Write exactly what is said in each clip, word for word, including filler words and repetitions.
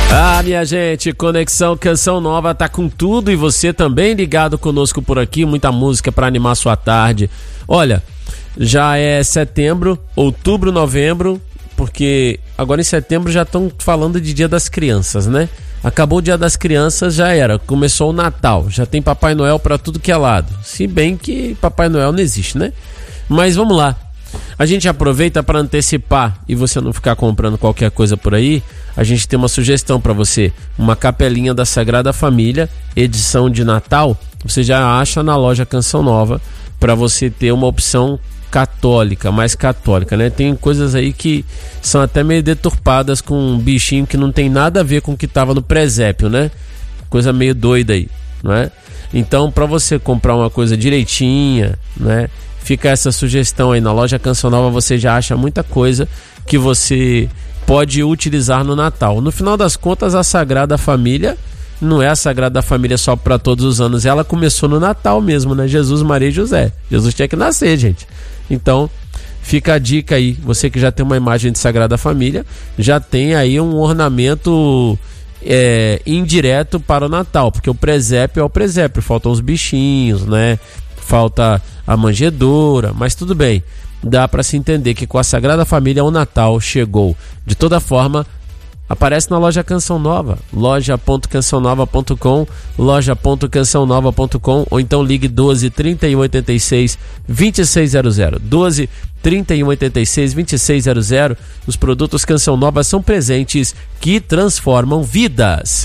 Ah, minha gente, Conexão Canção Nova tá com tudo e você também ligado conosco por aqui, muita música para animar sua tarde. Olha, já é setembro, outubro, novembro, porque agora em setembro já estão falando de Dia das Crianças, né? Acabou o Dia das Crianças, já era, começou o Natal, já tem Papai Noel para tudo que é lado, se bem que Papai Noel não existe, né? Mas vamos lá. A gente aproveita para antecipar e você não ficar comprando qualquer coisa por aí. A gente tem uma sugestão para você, uma capelinha da Sagrada Família, edição de Natal. Você já acha na loja Canção Nova para você ter uma opção católica, mais católica, né? Tem coisas aí que são até meio deturpadas com um bichinho que não tem nada a ver com o que estava no presépio, né? Coisa meio doida aí, não é? Então, para você comprar uma coisa direitinha, né? Fica essa sugestão aí, na loja Canção Nova você já acha muita coisa que você pode utilizar no Natal. No final das contas, a Sagrada Família não é a Sagrada Família só para todos os anos, ela começou no Natal mesmo, né? Jesus, Maria e José. Jesus tinha que nascer, gente. Então, fica a dica aí, você que já tem uma imagem de Sagrada Família, já tem aí um ornamento é, indireto para o Natal, porque o presépio é o presépio, faltam os bichinhos, né? Falta a manjedoura, mas tudo bem, dá para se entender que com a Sagrada Família o Natal chegou. De toda forma, aparece na loja Canção Nova, loja ponto canção nova ponto com, loja ponto canção nova ponto com, ou então ligue doze, trinta e um, oitenta e seis, vinte e seis zero zero, doze, trinta e um, oitenta e seis, vinte e seis zero zero. Os produtos Canção Nova são presentes que transformam vidas.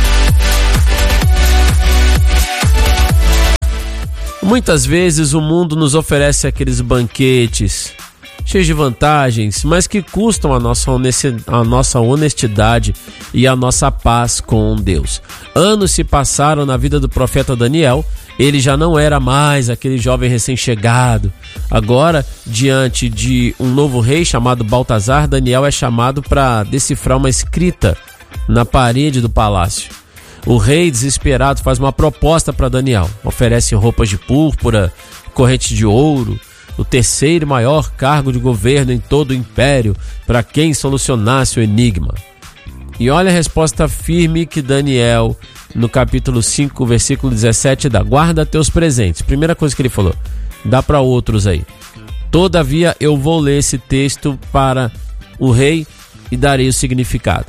Muitas vezes o mundo nos oferece aqueles banquetes cheios de vantagens, mas que custam a nossa, honestidade, a nossa honestidade e a nossa paz com Deus. Anos se passaram na vida do profeta Daniel, ele já não era mais aquele jovem recém-chegado. Agora, diante de um novo rei chamado Baltazar, Daniel é chamado para decifrar uma escrita na parede do palácio. O rei, desesperado, faz uma proposta para Daniel. Oferece roupas de púrpura, corrente de ouro, o terceiro maior cargo de governo em todo o império para quem solucionasse o enigma. E olha a resposta firme que Daniel, no capítulo cinco, versículo dezessete, dá. Guarda teus presentes. Primeira coisa que ele falou. Dá para outros aí. Todavia eu vou ler esse texto para o rei e darei o significado.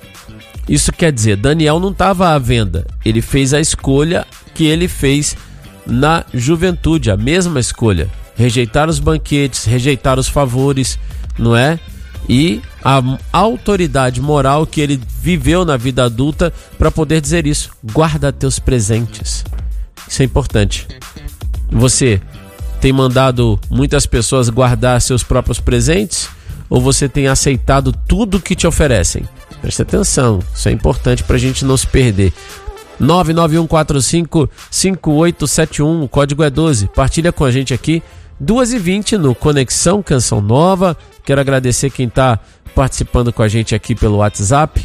Isso quer dizer, Daniel não estava à venda, ele fez a escolha que ele fez na juventude, a mesma escolha, rejeitar os banquetes, rejeitar os favores, não é? E a autoridade moral que ele viveu na vida adulta para poder dizer isso, guarda teus presentes, isso é importante. Você tem mandado muitas pessoas guardar seus próprios presentes ou você tem aceitado tudo que te oferecem? Preste atenção, isso é importante para a gente não se perder. nove nove um quatro cinco, cinco oito sete um, o código é doze. Partilha com a gente aqui, duas e vinte no Conexão Canção Nova. Quero agradecer quem está participando com a gente aqui pelo WhatsApp.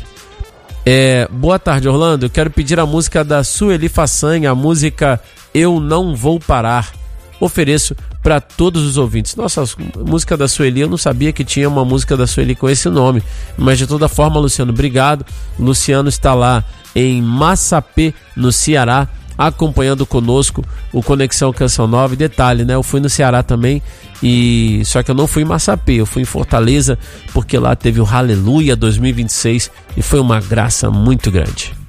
É, boa tarde, Orlando. Eu quero pedir a música da Sueli Façanha, a música Eu Não Vou Parar. Ofereço para todos os ouvintes. Nossa, a música da Sueli, eu não sabia que tinha uma música da Sueli com esse nome, mas de toda forma, Luciano, obrigado. Luciano está lá em Massapê, no Ceará, acompanhando conosco o Conexão Canção Nova. E detalhe, né, eu fui no Ceará também, e só que eu não fui em Massapê, eu fui em Fortaleza, porque lá teve o Aleluia dois mil e vinte e seis e foi uma graça muito grande.